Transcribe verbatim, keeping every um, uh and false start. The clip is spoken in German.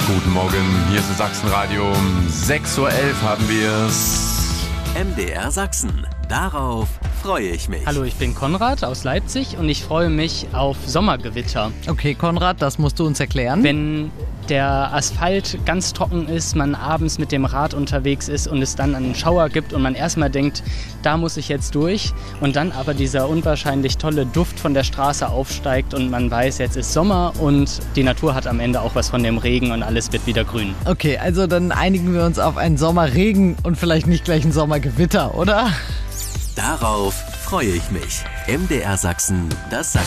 Guten Morgen, hier ist das Sachsenradio. Um sechs Uhr elf haben wir es. M D R Sachsen. Darauf freue ich mich. Hallo, ich bin Konrad aus Leipzig und ich freue mich auf Sommergewitter. Okay, Konrad, das musst du uns erklären. Wenn der Asphalt ganz trocken ist, man abends mit dem Rad unterwegs ist und es dann einen Schauer gibt und man erstmal denkt, da muss ich jetzt durch und dann aber dieser unwahrscheinlich tolle Duft von der Straße aufsteigt und man weiß, jetzt ist Sommer und die Natur hat am Ende auch was von dem Regen und alles wird wieder grün. Okay, also dann einigen wir uns auf einen Sommerregen und vielleicht nicht gleich ein Sommergewitter, oder? Darauf freue ich mich. M D R Sachsen, das Sachsen.